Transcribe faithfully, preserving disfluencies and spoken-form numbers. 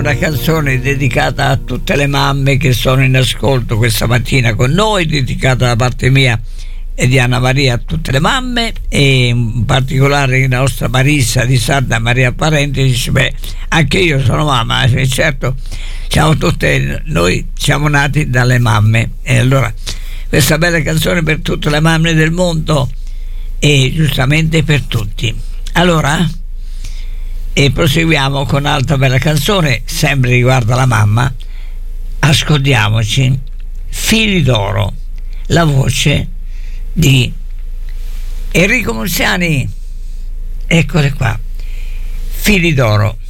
una canzone dedicata a tutte le mamme che sono in ascolto questa mattina con noi, dedicata da parte mia e di Anna Maria a tutte le mamme, e in particolare la nostra Marissa di Sarda, Maria Parente, dice: beh, anche io sono mamma, e certo, siamo tutte, noi siamo nati dalle mamme. E allora questa bella canzone per tutte le mamme del mondo e giustamente per tutti. Allora, e proseguiamo con un'altra bella canzone, sempre riguarda la mamma. Ascoltiamoci Fili d'oro, la voce di Enrico Murciani. Eccole qua, Fili d'oro.